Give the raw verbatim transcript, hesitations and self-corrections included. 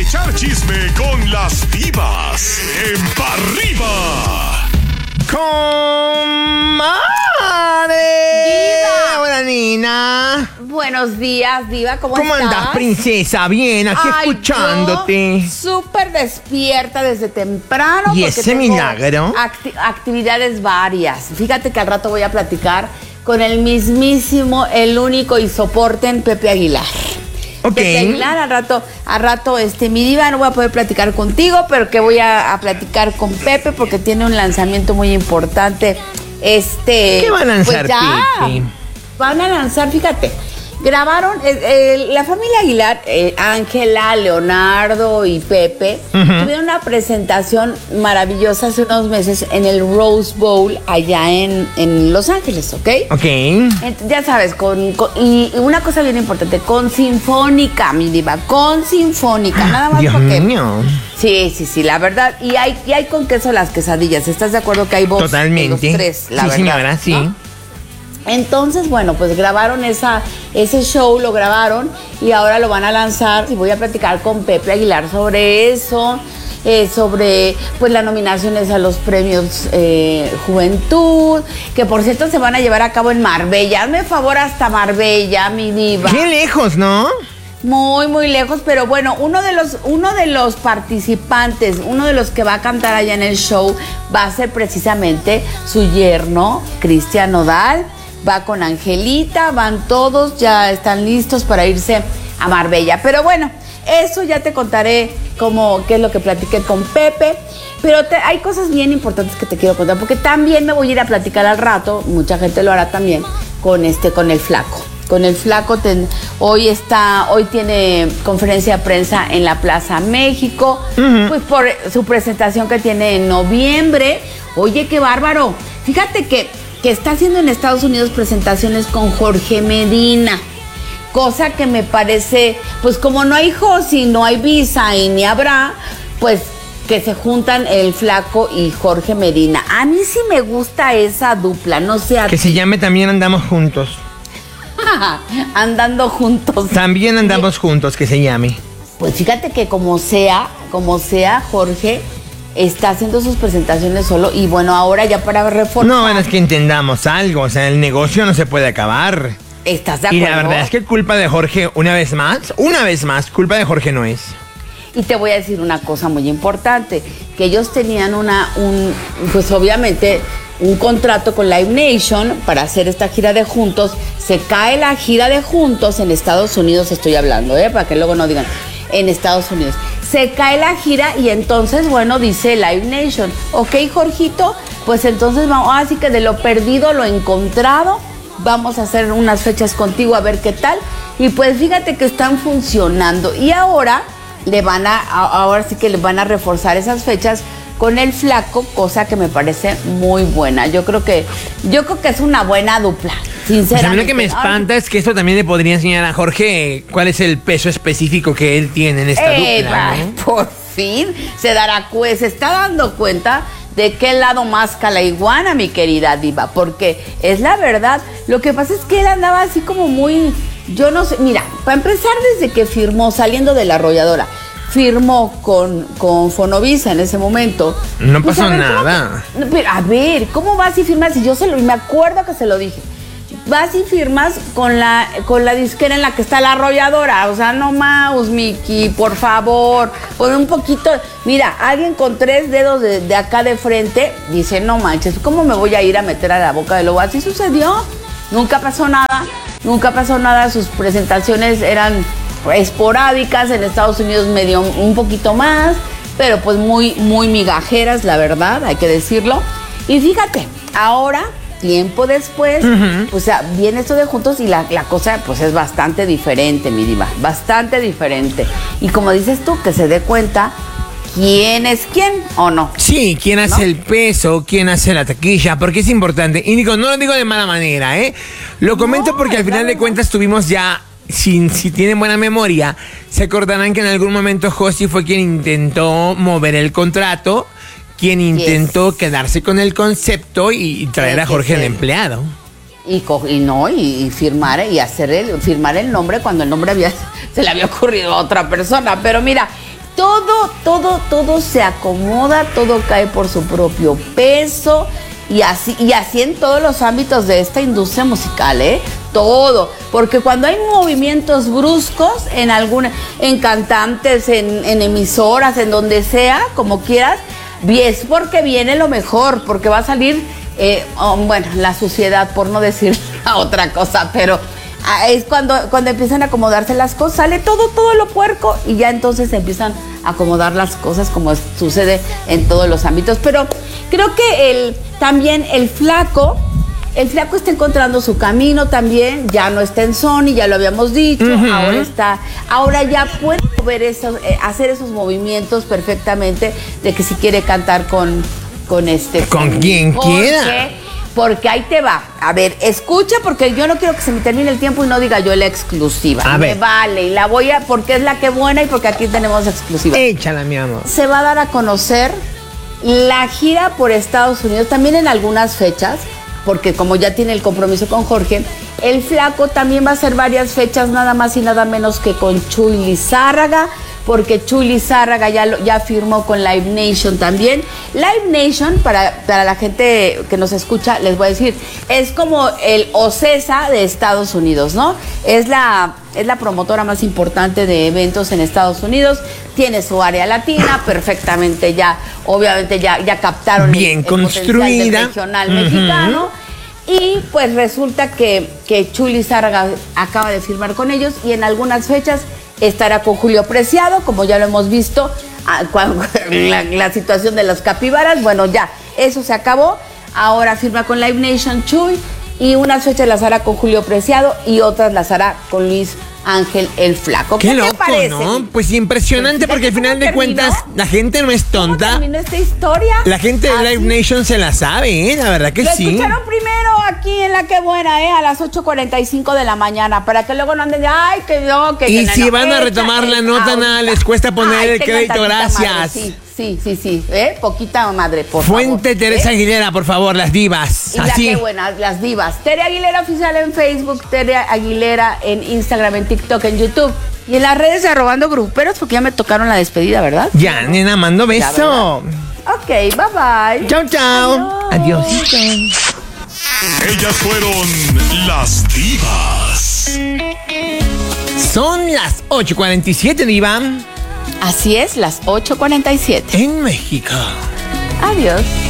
echar chisme con las divas en Pa' Arriba. ¡Comadre! ¡Diva! Hola, Nina. Buenos días, Diva, ¿cómo, ¿Cómo estás? andas, princesa? Bien, aquí Ay, escuchándote. yo Súper despierta desde temprano. ¿Y porque ese tengo milagro? acti- actividades varias. Fíjate que al rato voy a platicar con el mismísimo, el único y soporten Pepe Aguilar. Ok. Pepe Aguilar, al rato, al rato, este, mi diva, no voy a poder platicar contigo, pero que voy a, a platicar con Pepe porque tiene un lanzamiento muy importante. Este. ¿Qué va a lanzar, pues ya, Pepe? Van a lanzar, fíjate. Grabaron, eh, eh, la familia Aguilar, eh, Ángela, Leonardo y Pepe, Ujú. tuvieron una presentación maravillosa hace unos meses en el Rose Bowl allá en, en Los Ángeles, ¿ok? Ok. Ent- Ya sabes, con, con- y, y una cosa bien importante, con sinfónica, mi diva, con sinfónica, nada más Dios porque... mío. Sí, sí, sí, la verdad, y hay, y hay con queso las quesadillas, ¿estás de acuerdo que hay voz Totalmente. de los tres, la sí, verdad? señora, sí. ¿no? Entonces, bueno, pues grabaron esa, ese show, lo grabaron y ahora lo van a lanzar y voy a platicar con Pepe Aguilar sobre eso, eh, sobre pues las nominaciones a los premios eh, Juventud, que por cierto se van a llevar a cabo en Marbella. Hazme favor hasta Marbella, mi diva. Qué lejos, ¿no? Muy, muy lejos, pero bueno, uno de los, uno de los participantes, uno de los que va a cantar allá en el show va a ser precisamente su yerno, Cristian Nodal. Va con Angelita, van todos, ya están listos para irse a Marbella. Pero bueno, eso ya te contaré cómo, qué es lo que platiqué con Pepe. Pero te- hay cosas bien importantes que te quiero contar, porque también me voy a ir a platicar al rato, mucha gente lo hará también, con este, con el Flaco. Con el Flaco, ten- hoy está, hoy tiene conferencia de prensa en la Plaza México, Ujú. pues por su presentación que tiene en noviembre. Oye, qué bárbaro. Fíjate que, que está haciendo en Estados Unidos presentaciones con Jorge Medina, cosa que me parece, pues como no hay Josi, no hay Visa y ni habrá, pues que se juntan el Flaco y Jorge Medina. A mí sí me gusta esa dupla, no sé a Que ti. se llame También Andamos Juntos. Andando juntos. También andamos juntos, que se llame. Pues fíjate que como sea, como sea, Jorge está haciendo sus presentaciones solo y bueno, ahora ya para reforzar. No, bueno, es que entendamos algo. O sea, el negocio no se puede acabar. ¿Estás de Y acuerdo? la verdad es que culpa de Jorge, una vez más, una vez más, culpa de Jorge no es. Y te voy a decir una cosa muy importante, que ellos tenían una, un, pues obviamente, un contrato con Live Nation para hacer esta gira de Juntos. Se cae la gira de Juntos en Estados Unidos, estoy hablando, ¿eh? Para que luego no digan, en Estados Unidos. Se cae la gira y entonces, bueno, dice Live Nation, ok, Jorgito, pues entonces vamos, así que de lo perdido, lo encontrado, vamos a hacer unas fechas contigo a ver qué tal. Y pues fíjate que están funcionando. Y ahora le van a, a- ahora sí que le van a reforzar esas fechas con el Flaco, cosa que me parece muy buena. Yo creo que, yo creo que es una buena dupla, Pues sinceramente. a mí lo que me espanta es que esto también le podría enseñar a Jorge cuál es el peso específico que él tiene en esta Ey, dupla, va, ¿no? por fin se dará cu- se está dando cuenta de qué lado masca la iguana, mi querida diva, porque es la verdad. Lo que pasa es que él andaba así como muy, yo no sé, mira, para empezar desde que firmó, saliendo de la arrolladora, firmó con, con Fonovisa en ese momento. No Pues, pasó a ver, ¿cómo nada. que- pero, a ver, ¿cómo vas y firmas? Y yo se lo, y me acuerdo que se lo dije. Vas y firmas con la, con la disquera en la que está la arrolladora. O sea, no más, Miki, por favor. Pon un poquito. Mira, alguien con tres dedos de, de acá de frente dice, no manches, ¿cómo me voy a ir a meter a la boca del lobo? Así sucedió. Nunca pasó nada. Nunca pasó nada. Sus presentaciones eran esporádicas. En Estados Unidos medio un poquito más. Pero pues muy, muy migajeras, la verdad, hay que decirlo. Y fíjate, ahora, tiempo después, Ujú. pues ya viene esto de Juntos y la, la cosa pues es bastante diferente, mi diva, bastante diferente. Y como dices tú, que se dé cuenta quién es quién o no. Sí, quién hace ¿No? el peso, quién hace la taquilla, porque es importante. Y digo, no lo digo de mala manera, ¿eh? Lo comento No, porque al es final la de verdad. cuentas tuvimos ya, si, si tienen buena memoria, se acordarán que en algún momento Josi fue quien intentó mover el contrato, quien intentó quedarse con el concepto y, y traer Sí, a Jorge sí, el sí. empleado. Y, co- y no, y, y firmar y hacer el, firmar el nombre cuando el nombre había, se le había ocurrido a otra persona. Pero mira, todo, todo, todo se acomoda, todo cae por su propio peso. Y así, y así en todos los ámbitos de esta industria musical, ¿eh? Todo. Porque cuando hay movimientos bruscos en alguna, en cantantes, en, en emisoras, en donde sea, como quieras, es porque viene lo mejor, porque va a salir, eh, oh, bueno, la suciedad, por no decir otra cosa, pero es cuando, cuando empiezan a acomodarse las cosas, sale todo, todo lo puerco y ya entonces se empiezan a acomodar las cosas como sucede en todos los ámbitos. Pero creo que el, también el flaco, el flaco está encontrando su camino también, ya no está en Sony, ya lo habíamos dicho, uh-huh. ahora está, ahora ya puede ver esos, eh, hacer esos movimientos perfectamente de que si quiere cantar con, con este... Con, con quien Jorge, quiera. Porque ahí te va. A ver, escucha, porque yo no quiero que se me termine el tiempo y no diga yo la exclusiva. A me ver. vale, y la voy a, porque es la que buena y porque aquí tenemos exclusiva. Échala, mi amor. Se va a dar a conocer la gira por Estados Unidos, también en algunas fechas, porque como ya tiene el compromiso con Jorge, el flaco también va a hacer varias fechas, nada más y nada menos que con Chuy Lizárraga, porque Chuy Lizárraga ya, lo, ya firmó con Live Nation también. Live Nation, para, para la gente que nos escucha, les voy a decir, es como el OCESA de Estados Unidos, ¿no? Es la, es la promotora más importante de eventos en Estados Unidos, tiene su área latina, perfectamente ya, obviamente ya, ya captaron bien el, el construida del regional uh-huh. mexicano. Y pues resulta que, que Chuy Lizárraga acaba de firmar con ellos y en algunas fechas estará con Julio Preciado, como ya lo hemos visto, la, la situación de los capibaras. Bueno, ya, eso se acabó. Ahora firma con Live Nation Chuy y unas fechas las hará con Julio Preciado y otras las hará con Luis Ángel el Flaco. Qué, ¿Qué loco, te parece? ¿no? Pues impresionante, porque al final de terminó? cuentas la gente no es tonta. ¿Cómo terminó esta historia? La gente de Live Nation se la sabe, ¿eh? La verdad que Lo sí. escucharon primero aquí en La Que Buena, ¿eh? A las ocho cuarenta y cinco de la mañana, para que luego no anden de, ay, que no, que... Y que si no, van a echa retomar la el nota, audio. nada, les cuesta poner Ay, el tengan crédito, tantita gracias. madre, sí, sí, sí, sí, ¿eh? Poquita madre, por Fuente favor. Teresa ¿eh? Aguilera, por favor, las divas. Y Así. La Que Buena, las divas. Tere Aguilera Oficial en Facebook, Tere Aguilera en Instagram, en TikTok, en YouTube. Y en las redes de Arrobando Gruperos, porque ya me tocaron la despedida, ¿verdad? Ya, nena, mando beso. Ok, bye bye. Chao, chao. Adiós. Adiós. Ellas fueron las divas. Son las ocho cuarenta y siete, diva. Así es, las ocho cuarenta y siete. En México. Adiós.